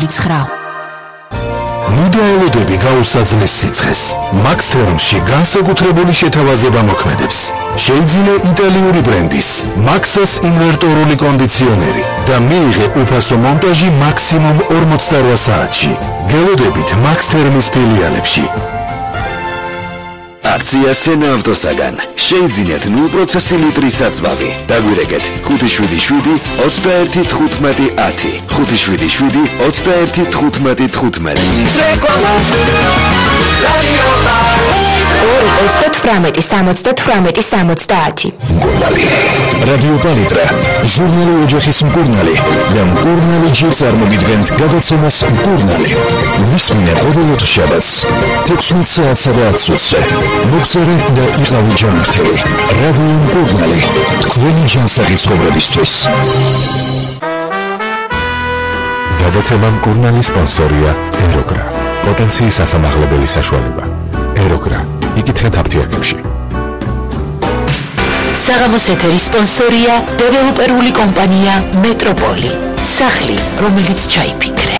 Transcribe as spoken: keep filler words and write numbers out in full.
ნული ცხრა. მუდაელოდები გაუსაძლეს სიცხეს. Max Thermში განსაკუთრებული შეთავაზება მოქმედებს. შეიძინე იტალიური ბრენდის Maxas ინვერტორული კონდიციონერი და მიიღე უფასო მონტაჟი მაქსიმუმ ორმოცდარვა საათში. გელოდებით Max Thermis ფილიალებში. აქცია სენა ავტოსაგან. შეიძინეთ ნულ პროცენტი ლიტრის საწვავი. დაგვირეკეთ ხუთი შვიდი შვიდი ოცდაერთი თხუთმეტი ათი. ხუთი შვიდი შვიდი ოცდაერთი თხუთმეტი თხუთმეტი. ორი ოცდათვრამეტი სამოცდათვრამეტი სამოცდაათი. მკურნალი. რადიო პალიტრა, ჟურნალი ოჯახის მკურნალი და მკურნალი ჯი წარმოგიდგენთ გადაცემას მკურნალი. ვისმინე ყოველდღე შაბათს თექვსმეტ საათსა და ათს წუთზე. მოგწერე და იყავი ჯანმრთელი. რადიო მკურნალი, თქვენი ჯანსაღი ცხოვრებისთვის. გადაცემა მკურნალი სპონსორია ეროგრა. პოტენციის ასამაღლებელი საშუალება. ეროგრა. იკითხეთ აფთიაქებში. საღამოს ეთერის სპონსორია დეველოპერული კომპანია მეტროპოლი. სახლი, რომელიც ჩაიფი.